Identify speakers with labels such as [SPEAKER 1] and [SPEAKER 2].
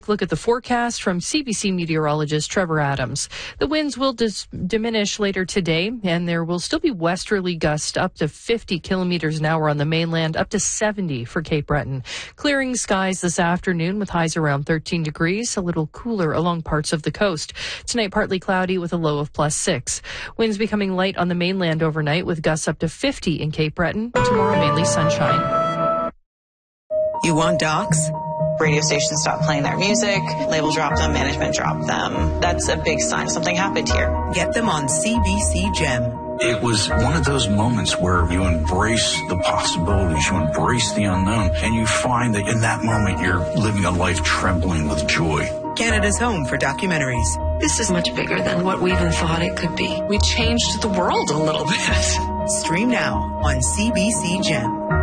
[SPEAKER 1] Look at the forecast from CBC meteorologist Trevor Adams. The winds will diminish later today, and there will still be westerly gusts up to 50 kilometers an hour on the mainland, up to 70 for Cape Breton. Clearing skies this afternoon with highs around 13 degrees, a little cooler along parts of the coast. Tonight, partly cloudy with a low of +6. Winds becoming light on the mainland overnight with gusts up to 50 in Cape Breton. Tomorrow, mainly sunshine.
[SPEAKER 2] You want docs?
[SPEAKER 3] Radio stations stopped playing their music, label dropped them, management dropped them. That's a big sign something happened here.
[SPEAKER 2] Get them on CBC Gem.
[SPEAKER 4] It was one of those moments where you embrace the possibilities, you embrace the unknown, and you find that in that moment you're living a life trembling with joy.
[SPEAKER 2] Canada's home for documentaries.
[SPEAKER 5] This is much bigger than what we even thought it could be. We changed the world a little bit.
[SPEAKER 2] Stream now on CBC Gem.